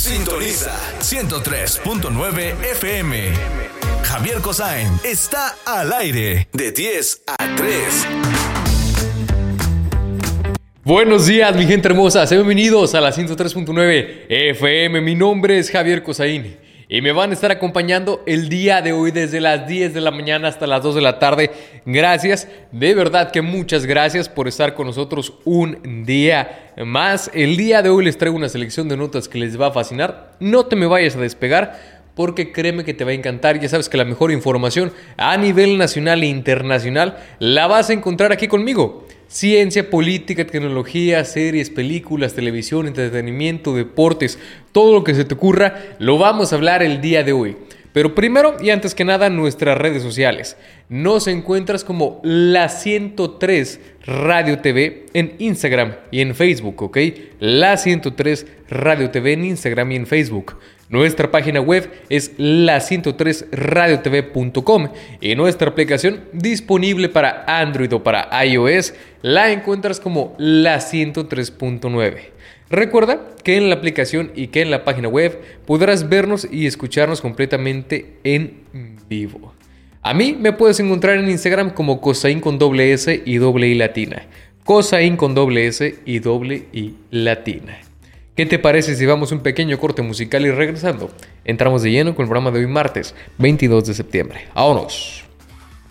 Sintoniza 103.9 FM. Javier Kosain está al aire de 10 a 3. Buenos días, mi gente hermosa. Sean bienvenidos a la 103.9 FM. Mi nombre es Javier Kosain y me van a estar acompañando el día de hoy desde las 10 de la mañana hasta las 2 de la tarde. Gracias, de verdad que muchas gracias por estar con nosotros un día más. El día de hoy les traigo una selección de notas que les va a fascinar. No te me vayas a despegar, porque créeme que te va a encantar. Ya sabes que la mejor información a nivel nacional e internacional la vas a encontrar aquí conmigo. Ciencia, política, tecnología, series, películas, televisión, entretenimiento, deportes, todo lo que se te ocurra, lo vamos a hablar el día de hoy. Pero primero y antes que nada, nuestras redes sociales. Nos encuentras como La 103 Radio TV en Instagram y en Facebook, ¿ok? La 103 Radio TV en Instagram y en Facebook. Nuestra página web es la103radiotv.com y nuestra aplicación disponible para Android o para iOS la encuentras como la 103.9. Recuerda que en la aplicación y que en la página web podrás vernos y escucharnos completamente en vivo. A mí me puedes encontrar en Instagram como Kosain con doble S y doble I latina. Kosain con doble S y doble I latina. ¿Qué te parece si vamos un pequeño corte musical y regresando entramos de lleno con el programa de hoy martes 22 de septiembre? ¡Vámonos!